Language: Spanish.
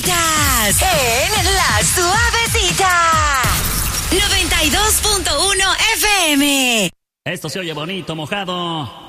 Suavecitas en La Suavecita 92.1 FM. Esto se oye bonito, mojado.